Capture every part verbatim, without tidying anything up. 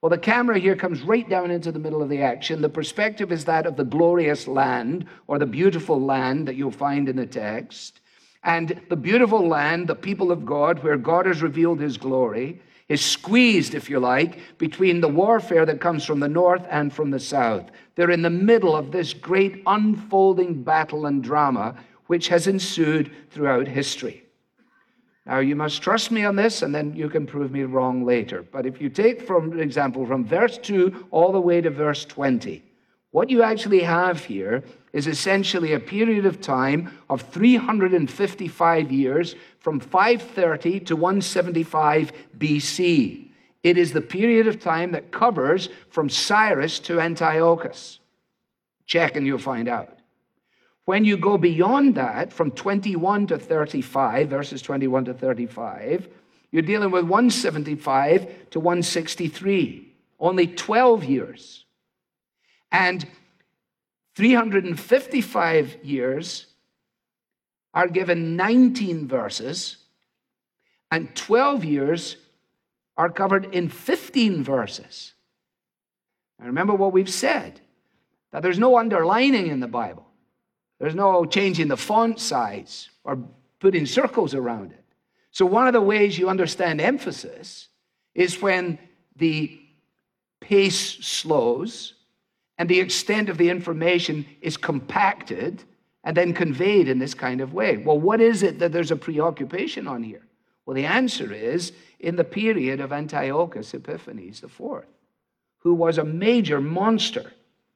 Well, the camera here comes right down into the middle of the action. The perspective is that of the glorious land, or the beautiful land that you'll find in the text. And the beautiful land, the people of God, where God has revealed his glory, is squeezed, if you like, between the warfare that comes from the north and from the south. They're in the middle of this great unfolding battle and drama which has ensued throughout history. Now, you must trust me on this, and then you can prove me wrong later. But if you take, for example, from verse two all the way to verse twenty, what you actually have here is essentially a period of time of three hundred fifty-five years, from five thirty to one seventy-five B C. It is the period of time that covers from Cyrus to Antiochus. Check and you'll find out. When you go beyond that, from twenty-one to thirty-five, verses twenty-one to thirty-five, you're dealing with one seventy-five to one sixty-three, only twelve years. And three hundred fifty-five years are given nineteen verses, and twelve years are covered in fifteen verses. And remember what we've said, that there's no underlining in the Bible. There's no changing the font size or putting circles around it. So one of the ways you understand emphasis is when the pace slows and the extent of the information is compacted and then conveyed in this kind of way. Well, what is it that there's a preoccupation on here? Well, the answer is in the period of Antiochus Epiphanes the fourth, who was a major monster,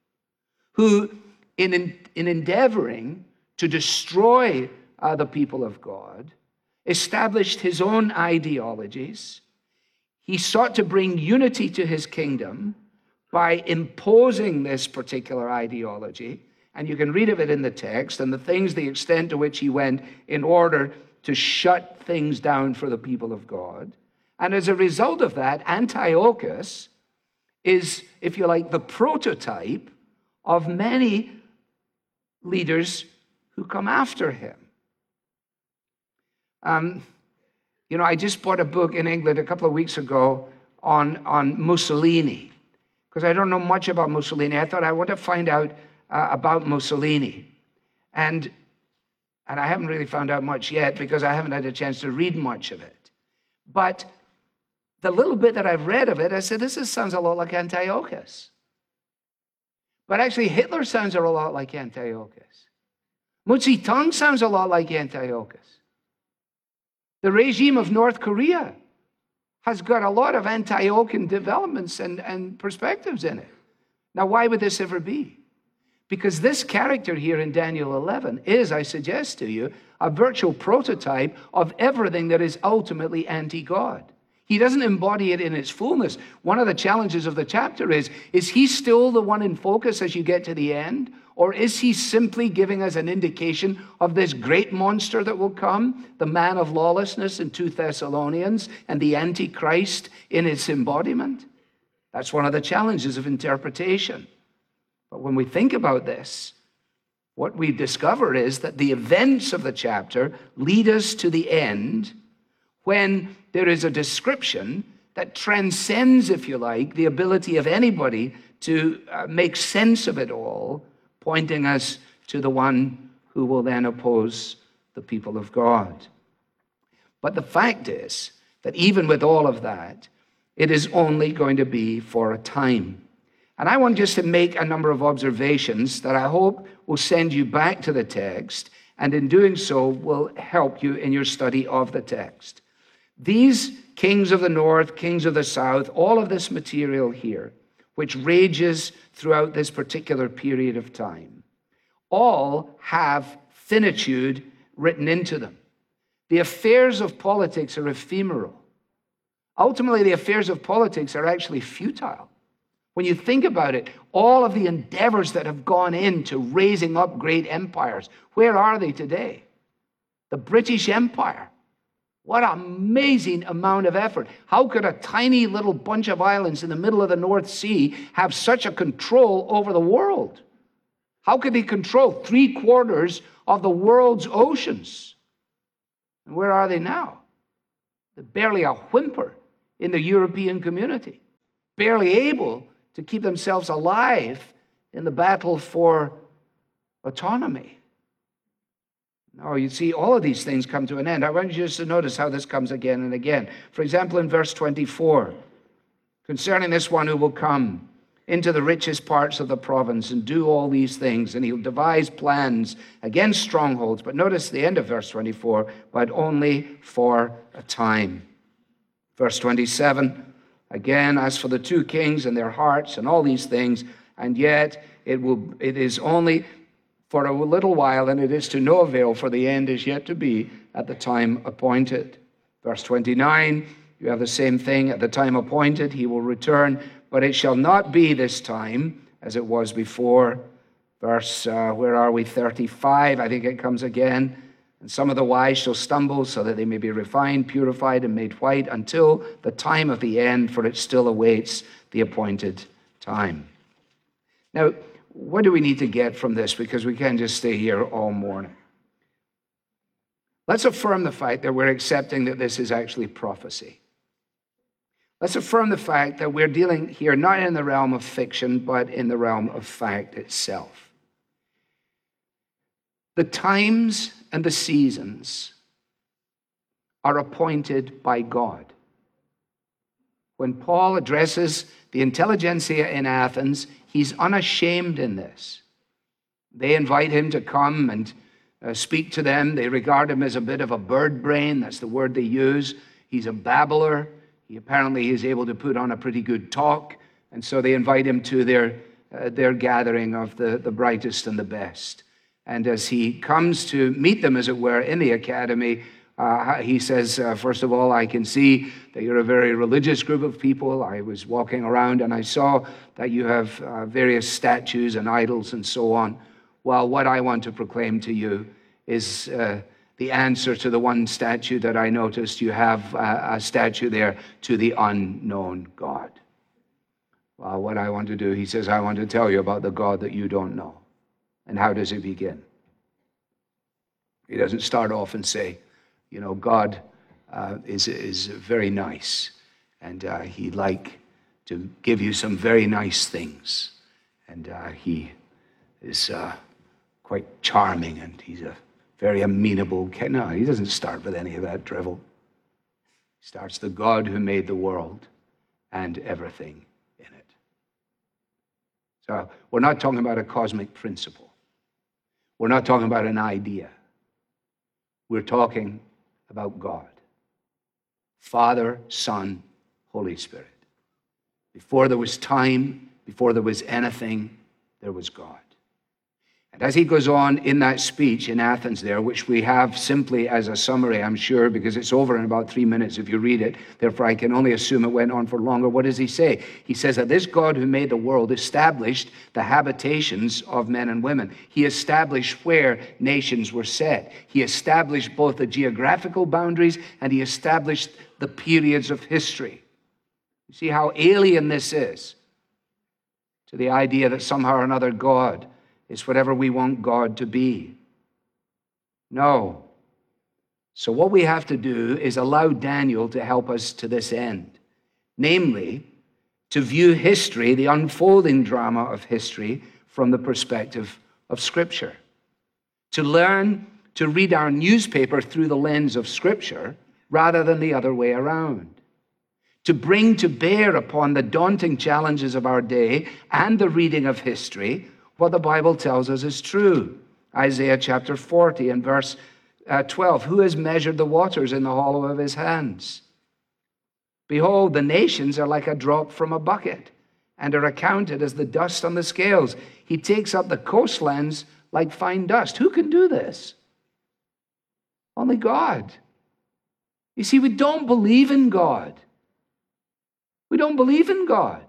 who in, in, in endeavoring to destroy uh, the people of God, established his own ideologies. He sought to bring unity to his kingdom by imposing this particular ideology. And you can read of it in the text, and the things, the extent to which he went in order to shut things down for the people of God. And as a result of that, Antiochus is, if you like, the prototype of many leaders who come after him. Um, you know, I just bought a book in England a couple of weeks ago on, on Mussolini, because I don't know much about Mussolini. I thought I want to find out uh, about Mussolini. And, and I haven't really found out much yet because I haven't had a chance to read much of it. But the little bit that I've read of it, I said, this is, sounds a lot like Antiochus. But actually, Hitler sounds a lot like Antiochus. Mao Zedong sounds a lot like Antiochus. The regime of North Korea has got a lot of Antiochian developments and, and perspectives in it. Now, why would this ever be? Because this character here in Daniel eleven is, I suggest to you, a virtual prototype of everything that is ultimately anti-God. He doesn't embody it in its fullness. One of the challenges of the chapter is, is he still the one in focus as you get to the end? Or is he simply giving us an indication of this great monster that will come, the man of lawlessness in two Thessalonians, and the Antichrist in its embodiment? That's one of the challenges of interpretation. But when we think about this, what we discover is that the events of the chapter lead us to the end when there is a description that transcends, if you like, the ability of anybody to uh, make sense of it all, pointing us to the one who will then oppose the people of God. But the fact is that even with all of that, it is only going to be for a time. And I want just to make a number of observations that I hope will send you back to the text, and in doing so will help you in your study of the text. These kings of the north, kings of the south, all of this material here, which rages throughout this particular period of time, all have finitude written into them. The affairs of politics are ephemeral. Ultimately, the affairs of politics are actually futile. When you think about it, all of the endeavors that have gone into raising up great empires, where are they today? The British Empire. What an amazing amount of effort. How could a tiny little bunch of islands in the middle of the North Sea have such a control over the world? How could they control three quarters of the world's oceans? And where are they now? They're barely a whimper in the European community. barely able to keep themselves alive in the battle for autonomy. No, you see, all of these things come to an end. I want you just to notice how this comes again and again. For example, in verse twenty-four, concerning this one who will come into the richest parts of the province and do all these things, and he'll devise plans against strongholds. But notice the end of verse twenty-four, but only for a time. Verse twenty-seven, again, as for the two kings and their hearts and all these things, and yet it will it is only for a little while, and it is to no avail, for the end is yet to be at the time appointed. Verse twenty-nine, you have the same thing. At the time appointed, he will return, but it shall not be this time as it was before. Verse, uh, where are we? thirty-five, I think it comes again. And some of the wise shall stumble, so that they may be refined, purified, and made white until the time of the end, for it still awaits the appointed time. Now, what do we need to get from this? Because we can't just stay here all morning. Let's affirm the fact that we're accepting that this is actually prophecy. Let's affirm the fact that we're dealing here not in the realm of fiction, but in the realm of fact itself. The times and the seasons are appointed by God. When Paul addresses the intelligentsia in Athens, he's unashamed in this. They invite him to come and uh, speak to them. They regard him as a bit of a bird brain. That's the word they use. He's a babbler. He apparently is able to put on a pretty good talk. And so they invite him to their, uh, their gathering of the, the brightest and the best. And as he comes to meet them, as it were, in the academy, uh, he says, uh, first of all, I can see that you're a very religious group of people. I was walking around and I saw that you have uh, various statues and idols and so on. Well, what I want to proclaim to you is uh, the answer to the one statue that I noticed. You have uh, a statue there to the unknown God. Well, what I want to do, he says, I want to tell you about the God that you don't know. And how does he begin? He doesn't start off and say, you know, God uh, is, is very nice, and uh, he'd like to give you some very nice things. And uh, he is uh, quite charming, and he's a very amenable king. No, he doesn't start with any of that drivel. He starts, the God who made the world and everything in it. So we're not talking about a cosmic principle. We're not talking about an idea. We're talking about God. Father, Son, Holy Spirit. Before there was time, before there was anything, there was God. And as he goes on in that speech in Athens there, which we have simply as a summary, I'm sure, because it's over in about three minutes if you read it. Therefore, I can only assume it went on for longer. What does he say? He says that this God who made the world established the habitations of men and women. He established where nations were set. He established both the geographical boundaries and he established the periods of history. You see how alien this is to the idea that somehow or another God is whatever we want God to be. No. So what we have to do is allow Daniel to help us to this end. Namely, to view history, the unfolding drama of history, from the perspective of Scripture. To learn to read our newspaper through the lens of Scripture rather than the other way around. To bring to bear upon the daunting challenges of our day and the reading of history what the Bible tells us is true. Isaiah chapter forty and verse uh, twelve. Who has measured the waters in the hollow of his hands? Behold, the nations are like a drop from a bucket and are accounted as the dust on the scales. He takes up the coastlands like fine dust. Who can do this? Only God. You see, we don't believe in God. We don't believe in God.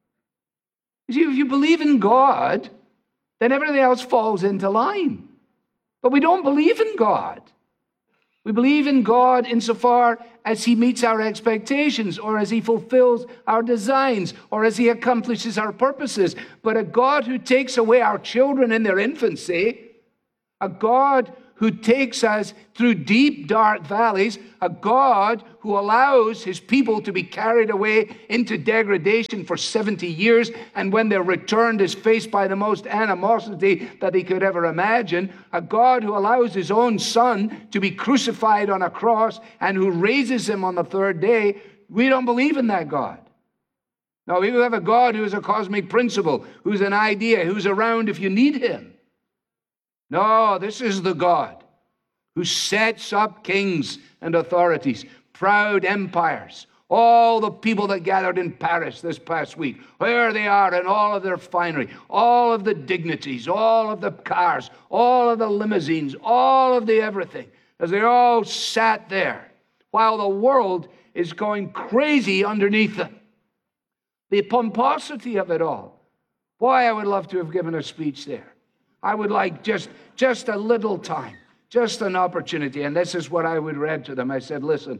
You see, if you believe in God, then everything else falls into line. But we don't believe in God. We believe in God insofar as he meets our expectations, or as he fulfills our designs, or as he accomplishes our purposes. But a God who takes away our children in their infancy, a God who takes us through deep, dark valleys, a God who allows his people to be carried away into degradation for seventy years, and when they're returned is faced by the most animosity that he could ever imagine, a God who allows his own son to be crucified on a cross and who raises him on the third day. We don't believe in that God. No, we have a God who is a cosmic principle, who's an idea, who's around if you need him. No, this is the God who sets up kings and authorities, proud empires. All the people that gathered in Paris this past week, there they are in all of their finery, all of the dignities, all of the cars, all of the limousines, all of the everything, as they all sat there while the world is going crazy underneath them. The pomposity of it all. Boy, I would love to have given a speech there. I would like just, just a little time, just an opportunity. And this is what I would read to them. I said, listen,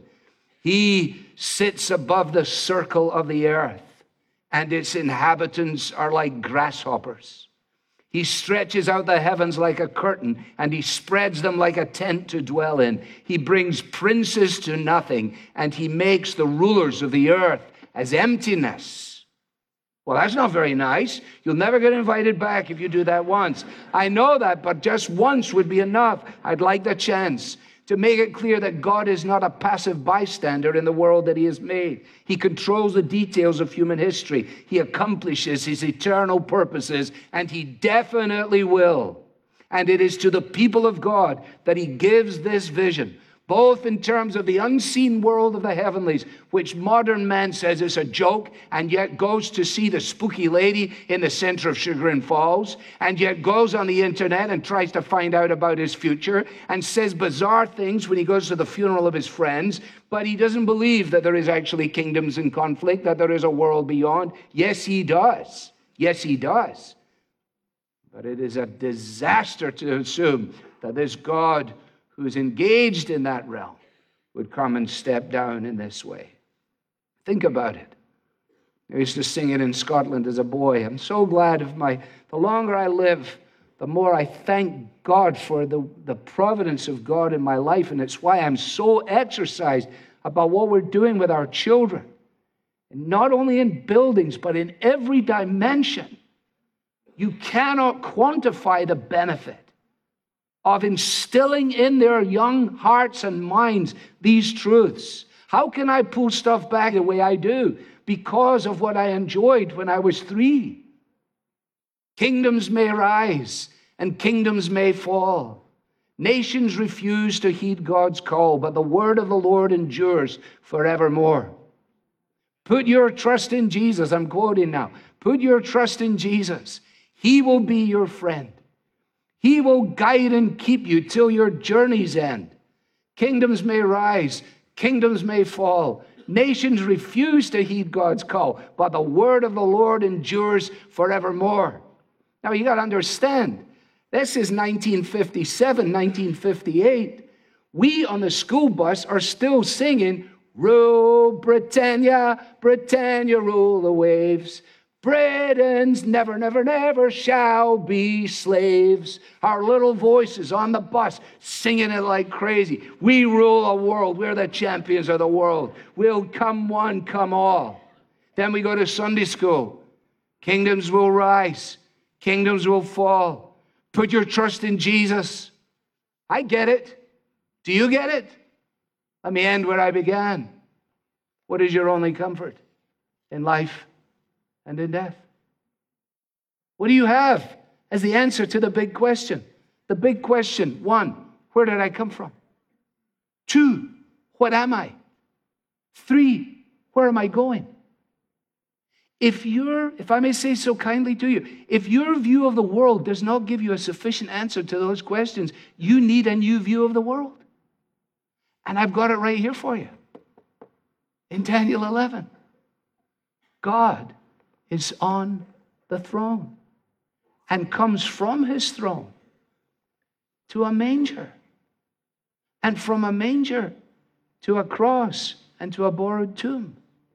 he sits above the circle of the earth, and its inhabitants are like grasshoppers. He stretches out the heavens like a curtain, and he spreads them like a tent to dwell in. He brings princes to nothing, and he makes the rulers of the earth as emptiness. Well, that's not very nice. You'll never get invited back if you do that once. I know that, but just once would be enough. I'd like the chance to make it clear that God is not a passive bystander in the world that he has made. He controls the details of human history. He accomplishes his eternal purposes, and he definitely will. And it is to the people of God that he gives this vision, both in terms of the unseen world of the heavenlies, which modern man says is a joke, and yet goes to see the spooky lady in the center of Chagrin Falls, and yet goes on the internet and tries to find out about his future, and says bizarre things when he goes to the funeral of his friends, but he doesn't believe that there is actually kingdoms in conflict, that there is a world beyond. Yes, he does. Yes, he does. But it is a disaster to assume that this God who is engaged in that realm would come and step down in this way. Think about it. I used to sing it in Scotland as a boy. I'm so glad of my, the longer I live, the more I thank God for the, the providence of God in my life, and it's why I'm so exercised about what we're doing with our children. And not only in buildings, but in every dimension. You cannot quantify the benefit of instilling in their young hearts and minds these truths. How can I pull stuff back the way I do? Because of what I enjoyed when I was three. Kingdoms may rise and kingdoms may fall. Nations refuse to heed God's call, but the word of the Lord endures forevermore. Put your trust in Jesus. I'm quoting now. Put your trust in Jesus. He will be your friend. He will guide and keep you till your journey's end. Kingdoms may rise, kingdoms may fall. Nations refuse to heed God's call, but the word of the Lord endures forevermore. Now you got to understand, this is nineteen fifty-seven, nineteen fifty-eight. We on the school bus are still singing, "Rule Britannia, Britannia, rule the waves. Britons never, never, never shall be slaves." Our little voices on the bus singing it like crazy. We rule the world. We're the champions of the world. We'll come one, come all. Then we go to Sunday school. Kingdoms will rise. Kingdoms will fall. Put your trust in Jesus. I get it. Do you get it? Let me end where I began. What is your only comfort in life and in death? What do you have as the answer to the big question? The big question, one, where did I come from? Two, what am I? Three, where am I going? If you're, if I may say so kindly to you, if your view of the world does not give you a sufficient answer to those questions, you need a new view of the world. And I've got it right here for you. In Daniel eleven, God is on the throne and comes from his throne to a manger, and from a manger to a cross and to a borrowed tomb,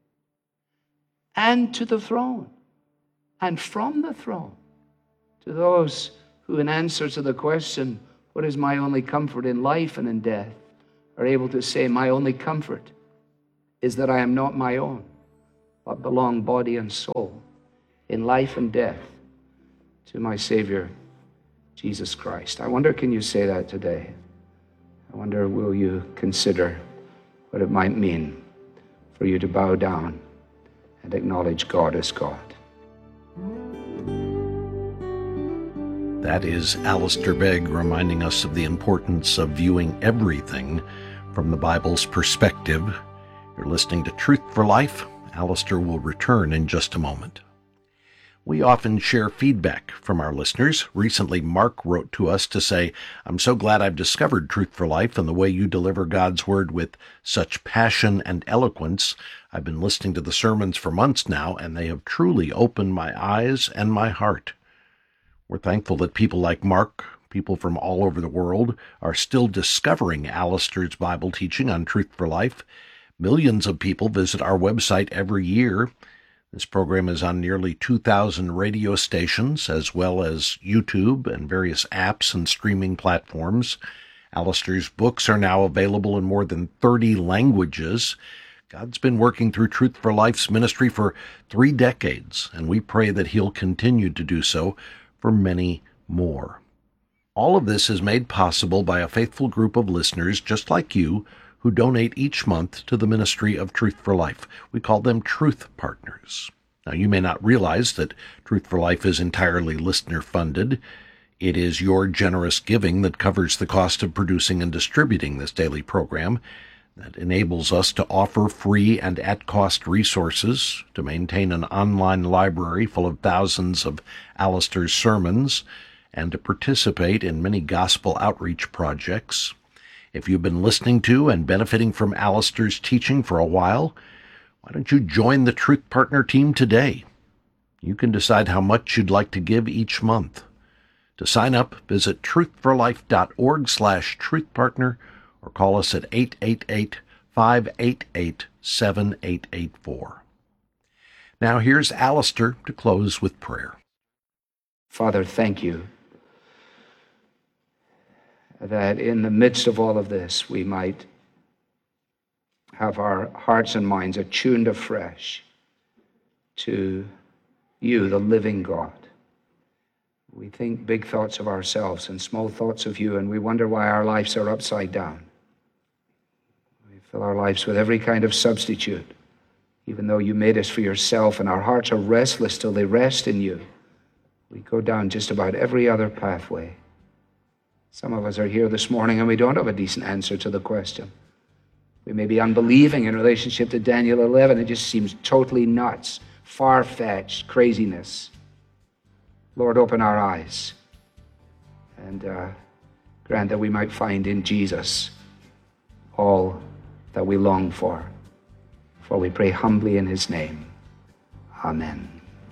and to the throne, and from the throne to those who, in answer to the question, what is my only comfort in life and in death, are able to say, my only comfort is that I am not my own, but belong body and soul, in life and death, to my Savior, Jesus Christ. I wonder, can you say that today? I wonder, will you consider what it might mean for you to bow down and acknowledge God as God? That is Alistair Begg reminding us of the importance of viewing everything from the Bible's perspective. You're listening to Truth for Life. Alistair will return in just a moment. We often share feedback from our listeners. Recently, Mark wrote to us to say, I'm so glad I've discovered Truth for Life and the way you deliver God's Word with such passion and eloquence. I've been listening to the sermons for months now, and they have truly opened my eyes and my heart. We're thankful that people like Mark, people from all over the world, are still discovering Alistair's Bible teaching on Truth for Life. Millions of people visit our website every year. This program is on nearly two thousand radio stations, as well as YouTube and various apps and streaming platforms. Alistair's books are now available in more than thirty languages. God's been working through Truth for Life's ministry for three decades, and we pray that He'll continue to do so for many more. All of this is made possible by a faithful group of listeners just like you who donate each month to the ministry of Truth for Life. We call them Truth Partners. Now, you may not realize that Truth for Life is entirely listener-funded. It is your generous giving that covers the cost of producing and distributing this daily program, that enables us to offer free and at-cost resources, to maintain an online library full of thousands of Alistair's sermons, and to participate in many gospel outreach projects. If you've been listening to and benefiting from Alistair's teaching for a while, why don't you join the Truth Partner team today? You can decide how much you'd like to give each month. To sign up, visit truthforlife.org slash truthpartner or call us at eight eight eight, five eight eight, seven eight eight four. Now here's Alistair to close with prayer. Father, thank you that in the midst of all of this, we might have our hearts and minds attuned afresh to you, the living God. We think big thoughts of ourselves and small thoughts of you, and we wonder why our lives are upside down. We fill our lives with every kind of substitute, even though you made us for yourself, and our hearts are restless till they rest in you. We go down just about every other pathway. Some of us are here this morning and we don't have a decent answer to the question. We may be unbelieving in relationship to Daniel eleven. It just seems totally nuts, far-fetched, craziness. Lord, open our eyes and uh, grant that we might find in Jesus all that we long for. For we pray humbly in His name. Amen.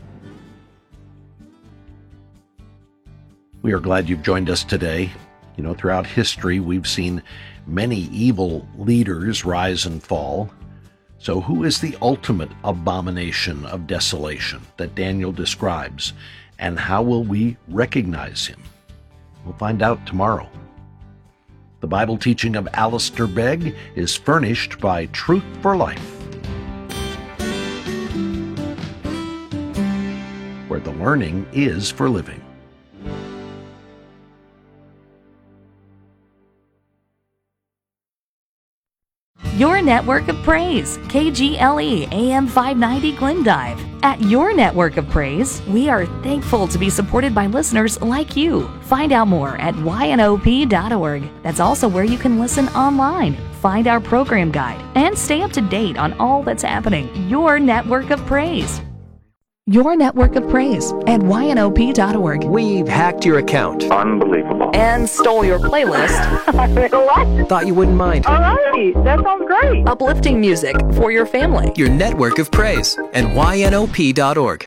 We are glad you've joined us today. You know, throughout history, we've seen many evil leaders rise and fall. So who is the ultimate abomination of desolation that Daniel describes, and how will we recognize him? We'll find out tomorrow. The Bible teaching of Alistair Begg is furnished by Truth for Life, where the learning is for living. Your network of praise, K G L E A M five ninety Glendive. At Your Network of Praise, we are thankful to be supported by listeners like you. Find out more at Y N O P dot org. That's also where you can listen online, find our program guide, and stay up to date on all that's happening. Your Network of Praise. Your Network of Praise at Y N O P dot org. We've hacked your account. Unbelievable. And stole your playlist. What? Thought you wouldn't mind. All right, that sounds great. Uplifting music for your family. Your Network of Praise at Y N O P dot org.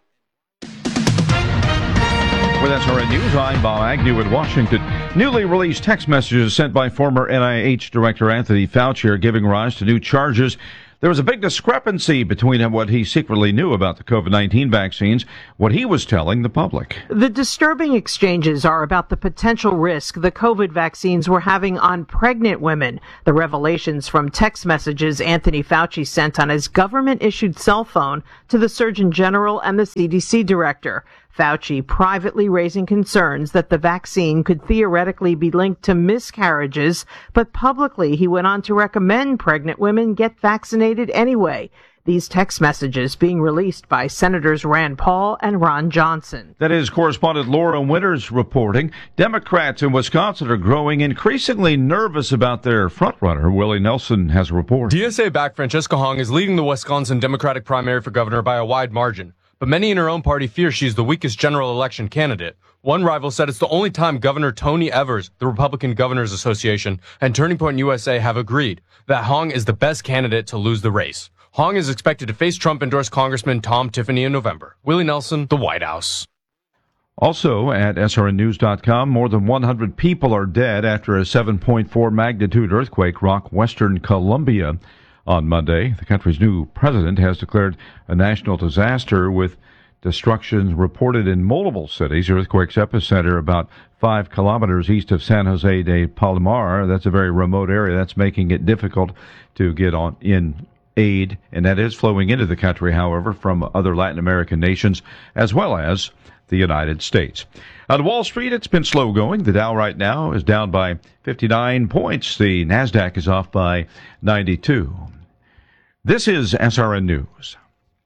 With S R N News, I'm Bob Agnew in Washington. Newly released text messages sent by former N I H Director Anthony Fauci are giving rise to new charges. There was a big discrepancy between what he secretly knew about the COVID nineteen vaccines, what he was telling the public. The disturbing exchanges are about the potential risk the COVID vaccines were having on pregnant women. The revelations from text messages Anthony Fauci sent on his government-issued cell phone to the Surgeon General and the C D C director. Fauci privately raising concerns that the vaccine could theoretically be linked to miscarriages, but publicly he went on to recommend pregnant women get vaccinated anyway. These text messages being released by Senators Rand Paul and Ron Johnson. That is correspondent Laura Winters reporting. Democrats in Wisconsin are growing increasingly nervous about their frontrunner. Willie Nelson has a report. D S A-backed Francesca Hong is leading the Wisconsin Democratic primary for governor by a wide margin. But many in her own party fear she's the weakest general election candidate. One rival said it's the only time Governor Tony Evers, the Republican Governors Association, and Turning Point U S A have agreed that Hong is the best candidate to lose the race. Hong is expected to face Trump-endorsed Congressman Tom Tiffany in November. Willie Nelson, the White House. Also at S R N news dot com, more than one hundred people are dead after a seven point four magnitude earthquake rocked western Colombia on Monday. The country's new president has declared a national disaster with destruction reported in multiple cities. The earthquake's epicenter about five kilometers east of San Jose de Palomar. That's a very remote area. That's making it difficult to get on in aid, and that is flowing into the country, however, from other Latin American nations as well as the United States. On Wall Street, it's been slow going. The Dow right now is down by fifty-nine points. The NASDAQ is off by ninety-two. This is S R N News.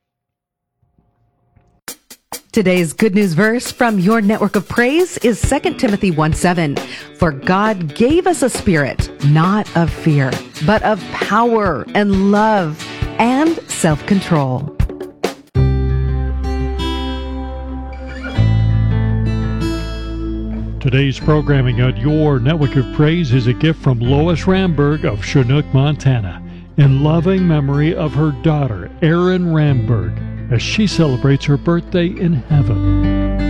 Today's good news verse from your network of praise is Second Timothy one seven. For God gave us a spirit, not of fear, but of power and love and self-control. Today's programming on your network of praise is a gift from Lois Ramberg of Chinook, Montana, in loving memory of her daughter, Erin Ramberg, as she celebrates her birthday in heaven.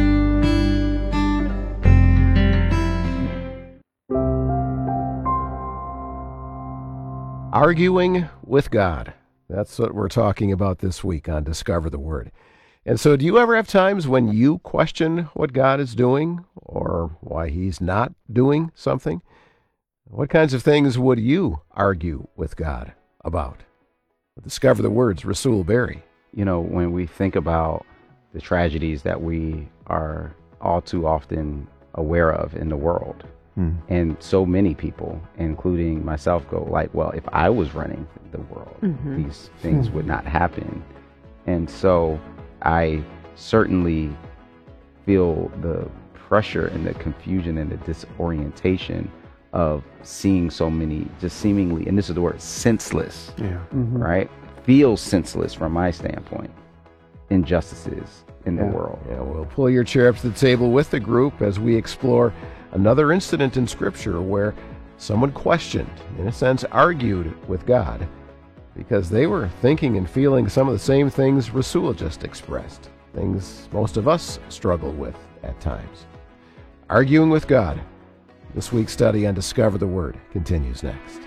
Arguing with God. That's what we're talking about this week on Discover the Word. And so do you ever have times when you question what God is doing or why he's not doing something? What kinds of things would you argue with God about? Discover the Word's Rasul Berry. You know, when we think about the tragedies that we are all too often aware of in the world, hmm. and so many people, including myself, go like, well, if I was running the world, mm-hmm. these things hmm. would not happen. And so I certainly feel the pressure and the confusion and the disorientation of seeing so many just seemingly, and this is the word, senseless, yeah. mm-hmm. right? Feels senseless from my standpoint, injustices in the yeah. world. Yeah, well, pull your chair up to the table with the group as we explore another incident in Scripture where someone questioned, in a sense, argued with God because they were thinking and feeling some of the same things Rasul just expressed, things most of us struggle with at times. Arguing with God. This week's study on Discover the Word continues next.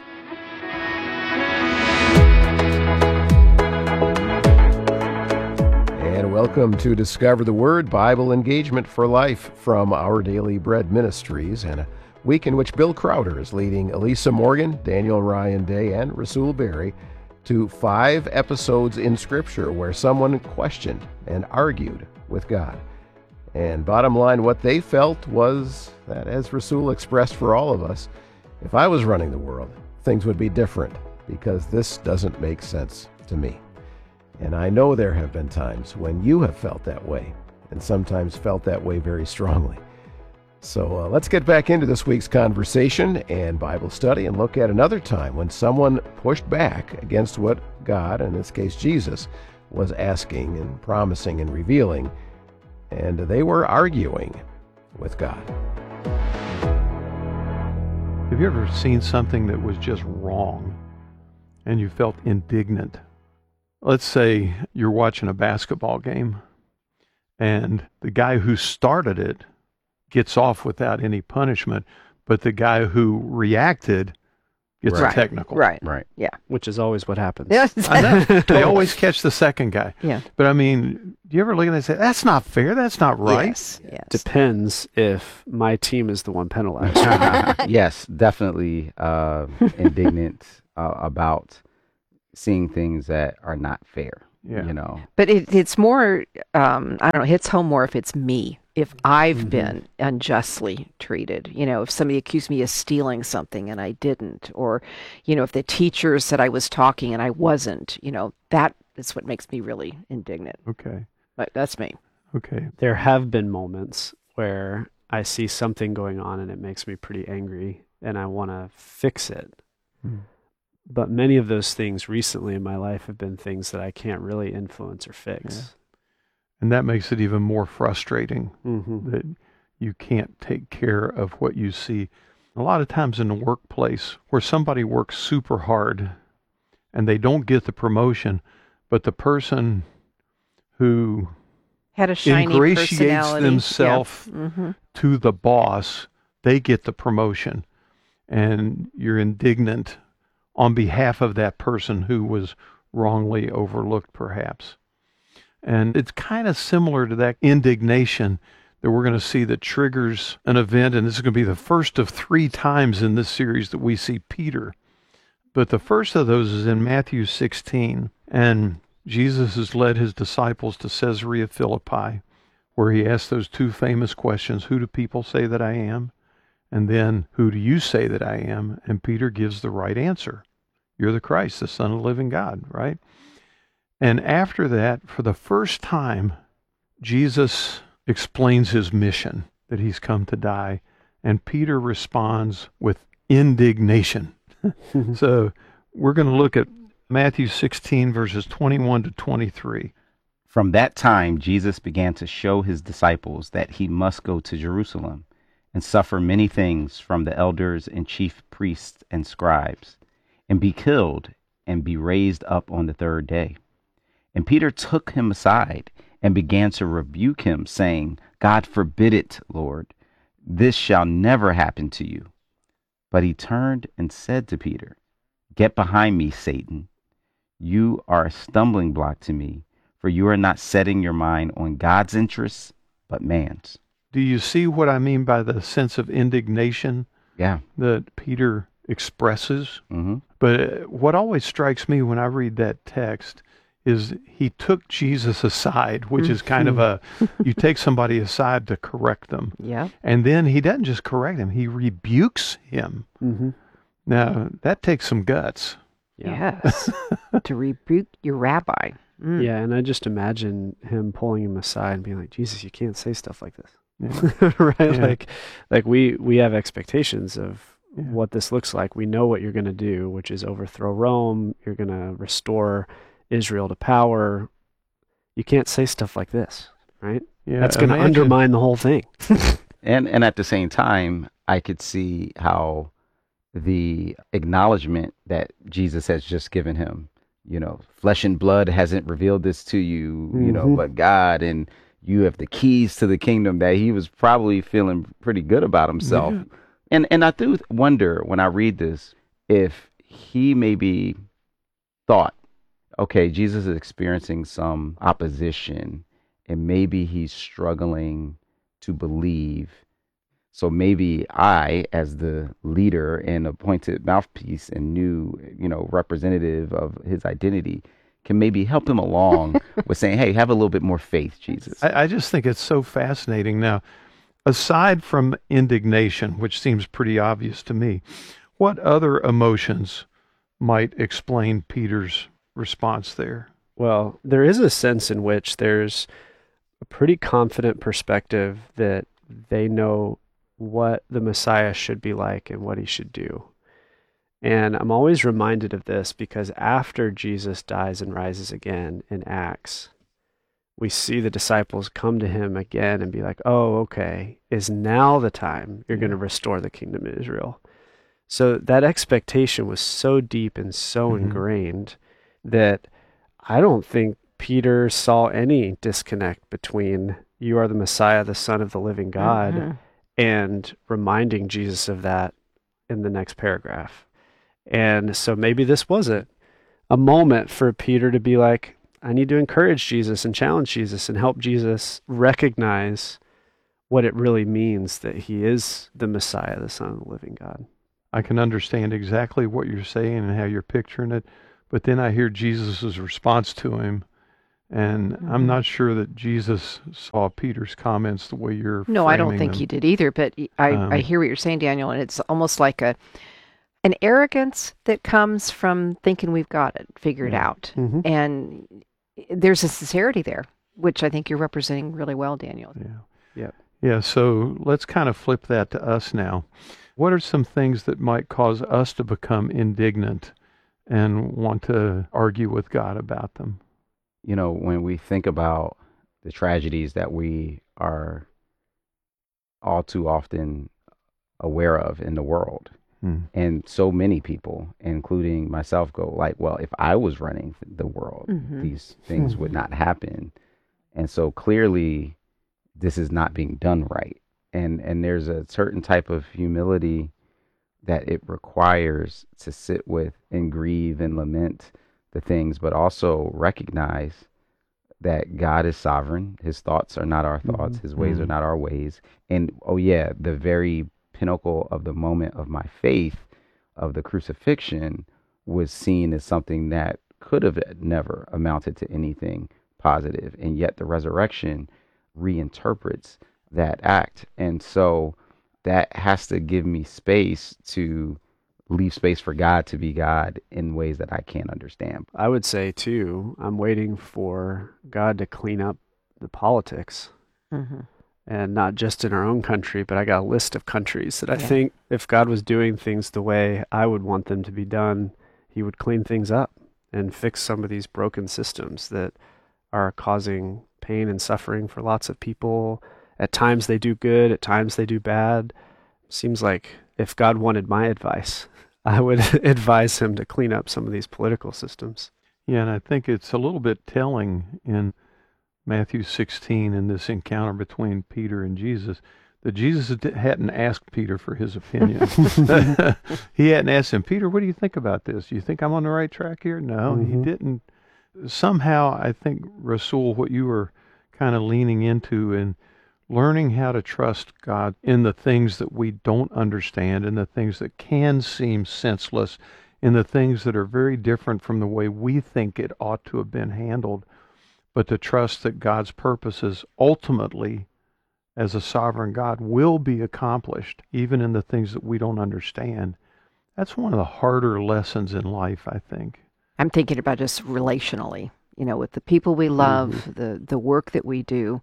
And welcome to Discover the Word, Bible Engagement for Life from Our Daily Bread Ministries, and a week in which Bill Crowder is leading Elisa Morgan, Daniel Ryan Day, and Rasul Berry to five episodes in Scripture where someone questioned and argued with God. And bottom line, what they felt was that, as Rasul expressed for all of us, if I was running the world, things would be different because this doesn't make sense to me. And I know there have been times when you have felt that way, and sometimes felt that way very strongly. So uh, let's get back into this week's conversation and Bible study and look at another time when someone pushed back against what God, in this case Jesus, was asking and promising and revealing, and they were arguing with God. Have you ever seen something that was just wrong and you felt indignant? Let's say you're watching a basketball game and the guy who started it gets off without any punishment, but the guy who reacted gets Right. technical. Right. Right. Yeah. Which is always what happens. Yes. I know. They always catch the second guy. Yeah. But I mean, do you ever look at it and say, that's not fair, that's not right? Yes. Yes. Depends if my team is the one penalized. Yes, definitely uh, indignant uh, about seeing things that are not fair. Yeah. You know. But it, it's more, um, I don't know, hits home more if it's me, if I've Mhm. been unjustly treated. You know, if somebody accused me of stealing something and I didn't, or, you know, if the teacher said I was talking and I wasn't, you know, that is what makes me really indignant. Okay. But that's me. Okay. There have been moments where I see something going on and it makes me pretty angry and I want to fix it. Hmm. But many of those things recently in my life have been things that I can't really influence or fix. Yeah. And that makes it even more frustrating Mm-hmm. that you can't take care of what you see. A lot of times in the workplace where somebody works super hard and they don't get the promotion, but the person who Had a shiny ingratiates personality. themselves Yeah. Mhm. to the boss, they get the promotion. And you're indignant on behalf of that person who was wrongly overlooked, perhaps. And it's kind of similar to that indignation that we're going to see that triggers an event. And this is going to be the first of three times in this series that we see Peter. But the first of those is in Matthew sixteen. And Jesus has led his disciples to Caesarea Philippi, where he asked those two famous questions: who do people say that I am? And then, who do you say that I am? And Peter gives the right answer. You're the Christ, the Son of the living God, right? And after that, for the first time, Jesus explains his mission, that he's come to die. And Peter responds with indignation. So we're going to look at Matthew sixteen, verses twenty-one to twenty-three. From that time, Jesus began to show his disciples that he must go to Jerusalem and suffer many things from the elders and chief priests and scribes, and be killed and be raised up on the third day. And Peter took him aside and began to rebuke him, saying, God forbid it, Lord. This shall never happen to you. But he turned and said to Peter, Get behind me, Satan. You are a stumbling block to me, for you are not setting your mind on God's interests, but man's. Do you see what I mean by the sense of indignation Yeah. that Peter expresses? Mm-hmm. But uh, what always strikes me when I read that text is he took Jesus aside, which is kind of a, you take somebody aside to correct them. Yeah. And then he doesn't just correct him, he rebukes him. Mm-hmm. Now, that takes some guts. Yeah. Yes. To rebuke your rabbi. Mm. Yeah, and I just imagine him pulling him aside and being like, Jesus, you can't say stuff like this. Yeah. right? Yeah. Like like we we have expectations of Yeah. what this looks like. We know what you're going to do, which is overthrow Rome. You're going to restore Israel to power. You can't say stuff like this, right? Yeah, That's going to imagine- undermine the whole thing. And and at the same time, I could see how the acknowledgement that Jesus has just given him, you know, flesh and blood hasn't revealed this to you, you know, Mhm. but God, and you have the keys to the kingdom, that he was probably feeling pretty good about himself. Yeah. And and I do wonder when I read this if he maybe thought, okay, Jesus is experiencing some opposition and maybe he's struggling to believe. So maybe I, as the leader and appointed mouthpiece and new, you know, representative of his identity, can maybe help him along with saying, hey, have a little bit more faith, Jesus. I, I just think it's so fascinating. Now, aside from indignation, which seems pretty obvious to me, what other emotions might explain Peter's response there? Well, there is a sense in which there's a pretty confident perspective that they know what the Messiah should be like and what he should do. And I'm always reminded of this because after Jesus dies and rises again in Acts, we see the disciples come to him again and be like, oh, okay, is now the time you're going to restore the kingdom of Israel? So that expectation was so deep and so Mhm. ingrained that I don't think Peter saw any disconnect between you are the Messiah, the Son of the living God, Mhm. and reminding Jesus of that in the next paragraph. And so maybe this wasn't a moment for Peter to be like, I need to encourage Jesus and challenge Jesus and help Jesus recognize what it really means that he is the Messiah, the Son of the living God. I can understand exactly what you're saying and how you're picturing it, but then I hear Jesus' response to him, and mm-hmm. I'm not sure that Jesus saw Peter's comments the way you're No, I don't framing think them. he did either, but I, Um, I hear what you're saying, Daniel, and it's almost like a an arrogance that comes from thinking we've got it figured Yeah. out. Mhm. And there's a sincerity there, which I think you're representing really well, Daniel. Yeah. Yeah. Yeah, so let's kind of flip that to us now. What are some things that might cause us to become indignant and want to argue with God about them? You know, when we think about the tragedies that we are all too often aware of in the world, Hmm. and so many people, including myself, go like, well, if I was running the world, Mhm. these things would not happen. And so clearly this is not being done right. And and there's a certain type of humility that it requires to sit with and grieve and lament the things, but also recognize that God is sovereign. His thoughts are not our thoughts. His ways are not our ways. And oh yeah, the very pinnacle of the moment of my faith, of the crucifixion, was seen as something that could have never amounted to anything positive. And yet the resurrection reinterprets that act. And so that has to give me space to leave space for God to be God in ways that I can't understand. I would say, too, I'm waiting for God to clean up the politics. Mm-hmm. And not just in our own country, but I got a list of countries that I Yeah. think if God was doing things the way I would want them to be done, he would clean things up and fix some of these broken systems that are causing pain and suffering for lots of people. At times they do good, at times they do bad. Seems like if God wanted my advice, I would advise him to clean up some of these political systems. Yeah, and I think it's a little bit telling in Matthew sixteen, in this encounter between Peter and Jesus, that Jesus d- hadn't asked Peter for his opinion. He hadn't asked him, Peter, what do you think about this? Do you think I'm on the right track here? No, Mhm. he didn't. Somehow, I think, Rasul, what you were kind of leaning into and learning how to trust God in the things that we don't understand, in the things that can seem senseless, in the things that are very different from the way we think it ought to have been handled, but to trust that God's purposes ultimately, as a sovereign God, will be accomplished, even in the things that we don't understand. That's one of the harder lessons in life, I think. I'm thinking about just relationally, you know, with the people we love, the, the work that we do.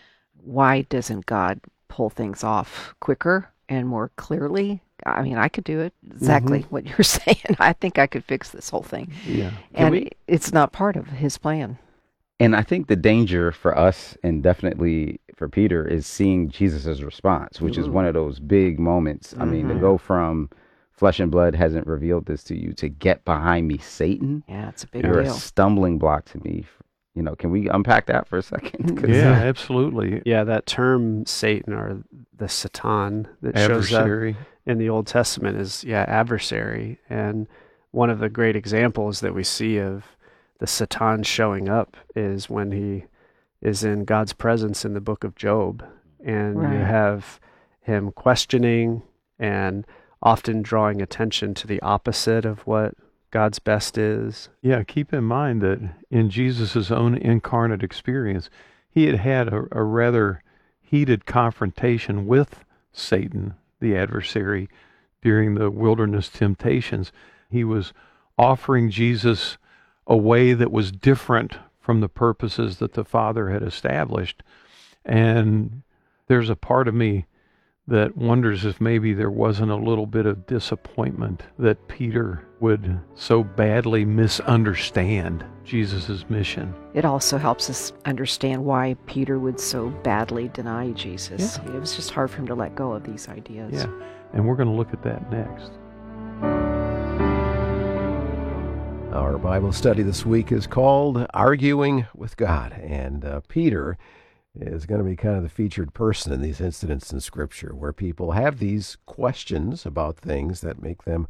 Why doesn't God pull things off quicker and more clearly? I mean, I could do it. Exactly what you're saying. I think I could fix this whole thing. Yeah. And we- it's not part of his plan. And I think the danger for us, and definitely for Peter, is seeing Jesus' response, which is Ooh. one of those big moments. I mean, to Mhm. go from flesh and blood hasn't revealed this to you to get behind me, Satan. Yeah, it's a big You're deal. a stumbling block to me. You know, can we unpack that for a second? 'Cause- Yeah, absolutely. Yeah, that term Satan or the Satan that shows up Adversary. in the Old Testament is, yeah, adversary. And one of the great examples that we see of the Satan showing up is when he is in God's presence in the book of Job. And you Right. have him questioning and often drawing attention to the opposite of what God's best is. Yeah, keep in mind that in Jesus' own incarnate experience, he had had a, a rather heated confrontation with Satan, the adversary, during the wilderness temptations. He was offering Jesus a way that was different from the purposes that the Father had established. And there's a part of me that wonders if maybe there wasn't a little bit of disappointment that Peter would so badly misunderstand Jesus' mission. It also helps us understand why Peter would so badly deny Jesus. It was just hard for him to let go of these ideas. Yeah, and we're going to look at that next. Our Bible study this week is called Arguing with God, and uh, Peter is going to be kind of the featured person in these incidents in Scripture where people have these questions about things that make them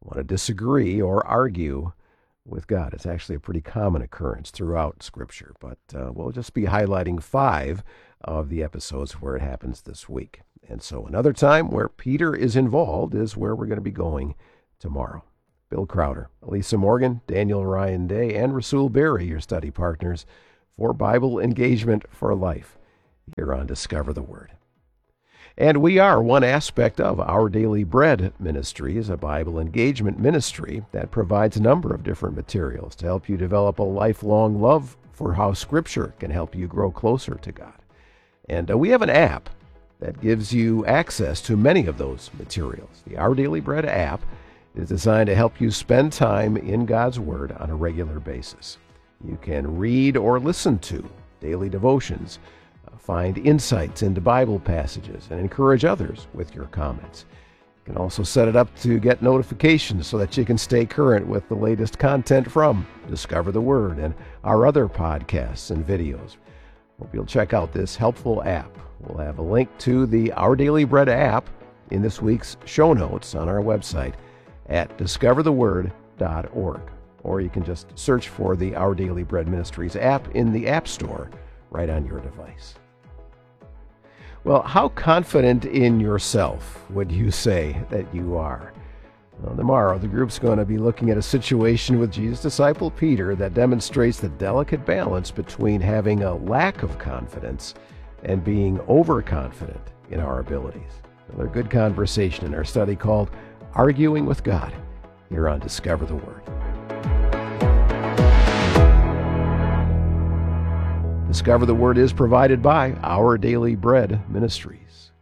want to disagree or argue with God. It's actually a pretty common occurrence throughout Scripture, but uh, we'll just be highlighting five of the episodes where it happens this week. And so another time where Peter is involved is where we're going to be going tomorrow. Bill Crowder, Elisa Morgan, Daniel Ryan Day, and Rasul Berry, your study partners for Bible Engagement for Life here on Discover the Word. And we are one aspect of Our Daily Bread Ministries, a Bible engagement ministry that provides a number of different materials to help you develop a lifelong love for how Scripture can help you grow closer to God. And uh, we have an app that gives you access to many of those materials. The Our Daily Bread app is designed to help you spend time in God's Word on a regular basis. You can read or listen to daily devotions, uh, find insights into Bible passages, and encourage others with your comments. You can also set it up to get notifications so that you can stay current with the latest content from Discover the Word and our other podcasts and videos. Hope you'll check out this helpful app. We'll have a link to the Our Daily Bread app in this week's show notes on our website at discover the word dot org. Or you can just search for the Our Daily Bread Ministries app in the App Store right on your device. Well, how confident in yourself would you say that you are? Well, tomorrow, the group's going to be looking at a situation with Jesus' disciple Peter that demonstrates the delicate balance between having a lack of confidence and being overconfident in our abilities. Another good conversation in our study called Arguing with God here on Discover the Word. Discover the Word is provided by Our Daily Bread Ministries.